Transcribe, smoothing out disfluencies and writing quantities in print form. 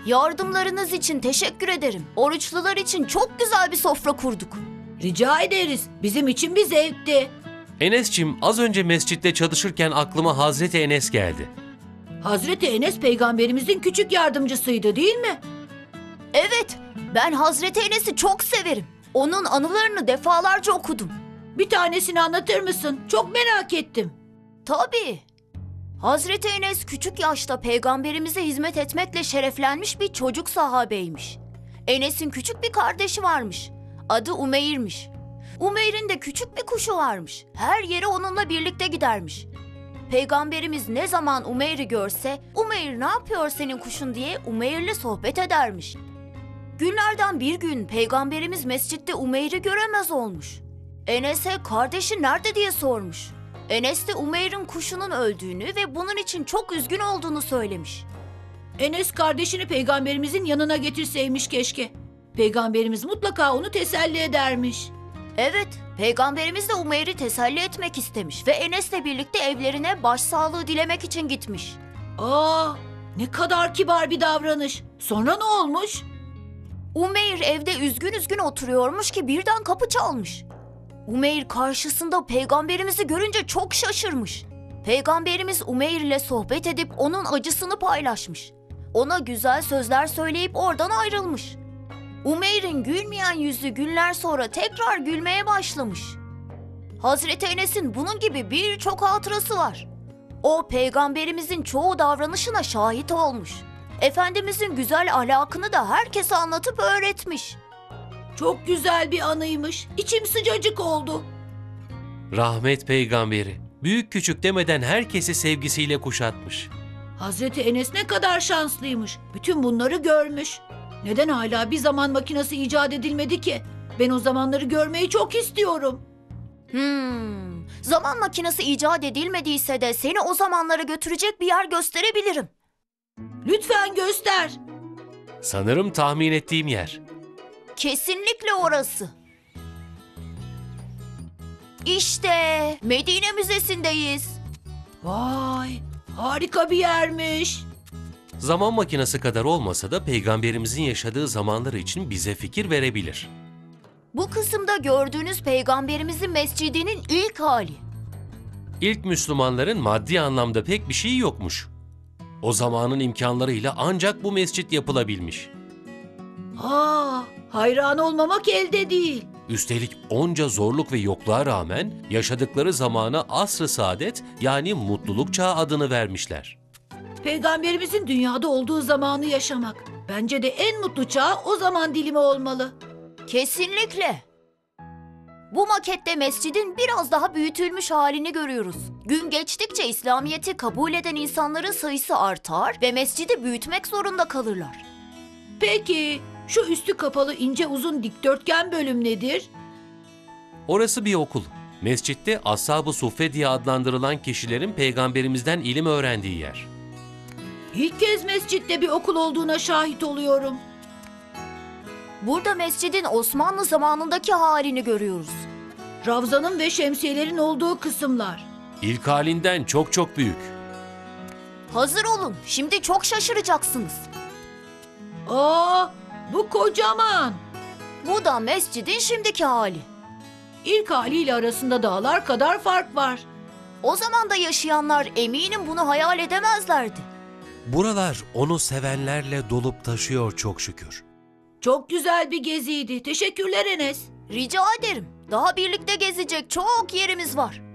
Yardımlarınız için teşekkür ederim. Oruçlular için çok güzel bir sofra kurduk. Rica ederiz. Bizim için bir zevkti. Enes'cim, az önce mescitte çalışırken aklıma Hazreti Enes geldi. Hazreti Enes peygamberimizin küçük yardımcısıydı değil mi? Evet, ben Hazreti Enes'i çok severim. Onun anılarını defalarca okudum. Bir tanesini anlatır mısın? Çok merak ettim. Tabii. Hazreti Enes küçük yaşta peygamberimize hizmet etmekle şereflenmiş bir çocuk sahabeymiş. Enes'in küçük bir kardeşi varmış. Adı Umeyr'miş. Umeyr'in de küçük bir kuşu varmış. Her yere onunla birlikte gidermiş. Peygamberimiz ne zaman Umeyr'i görse, "Umeyr, ne yapıyor senin kuşun?" diye Umeyr'le sohbet edermiş. Günlerden bir gün peygamberimiz mescitte Umeyr'i göremez olmuş. Enes'e kardeşi nerede diye sormuş. Enes de Umeyr'in kuşunun öldüğünü ve bunun için çok üzgün olduğunu söylemiş. Enes kardeşini peygamberimizin yanına getirseymiş keşke. Peygamberimiz mutlaka onu teselli edermiş. Evet, peygamberimiz de Umeyr'i teselli etmek istemiş ve Enes'le birlikte evlerine başsağlığı dilemek için gitmiş. Aa, ne kadar kibar bir davranış. Sonra ne olmuş? Umeyr evde üzgün üzgün oturuyormuş ki birden kapı çalmış. Umeyr karşısında peygamberimizi görünce çok şaşırmış. Peygamberimiz Umeyr ile sohbet edip onun acısını paylaşmış. Ona güzel sözler söyleyip oradan ayrılmış. Umeyr'in gülmeyen yüzü günler sonra tekrar gülmeye başlamış. Hazreti Enes'in bunun gibi birçok hatırası var. O peygamberimizin çoğu davranışına şahit olmuş. Efendimizin güzel ahlakını da herkese anlatıp öğretmiş. Çok güzel bir anıymış. İçim sıcacık oldu. Rahmet peygamberi, büyük küçük demeden herkesi sevgisiyle kuşatmış. Hazreti Enes ne kadar şanslıymış. Bütün bunları görmüş. Neden hala bir zaman makinesi icat edilmedi ki? Ben o zamanları görmeyi çok istiyorum. Zaman makinesi icat edilmediyse de seni o zamanlara götürecek bir yer gösterebilirim. Lütfen göster. Sanırım tahmin ettiğim yer. Kesinlikle orası. İşte Medine Müzesi'ndeyiz. Vay, harika bir yermiş. Zaman makinesi kadar olmasa da peygamberimizin yaşadığı zamanlar için bize fikir verebilir. Bu kısımda gördüğünüz peygamberimizin mescidinin ilk hali. İlk Müslümanların maddi anlamda pek bir şeyi yokmuş. O zamanın imkanlarıyla ancak bu mescit yapılabilmiş. Hayran olmamak elde değil. Üstelik onca zorluk ve yokluğa rağmen yaşadıkları zamana asr-ı saadet yani mutluluk çağı adını vermişler. Peygamberimizin dünyada olduğu zamanı yaşamak. Bence de en mutlu çağ o zaman dilimi olmalı. Kesinlikle. Bu makette mescidin biraz daha büyütülmüş halini görüyoruz. Gün geçtikçe İslamiyet'i kabul eden insanların sayısı artar ve mescidi büyütmek zorunda kalırlar. Peki, şu üstü kapalı ince uzun dikdörtgen bölüm nedir? Orası bir okul. Mescitte Ashab-ı Suffe diye adlandırılan kişilerin peygamberimizden ilim öğrendiği yer. İlk kez mescitte bir okul olduğuna şahit oluyorum. Burada mescidin Osmanlı zamanındaki halini görüyoruz. Ravzanın ve şemsiyelerin olduğu kısımlar. İlk halinden çok çok büyük. Hazır olun, şimdi çok şaşıracaksınız. Bu kocaman. Bu da mescidin şimdiki hali. İlk haliyle arasında dağlar kadar fark var. O zaman da yaşayanlar eminim bunu hayal edemezlerdi. Buralar onu sevenlerle dolup taşıyor çok şükür. Çok güzel bir geziydi. Teşekkürler Enes. Rica ederim. Daha birlikte gezecek çok yerimiz var.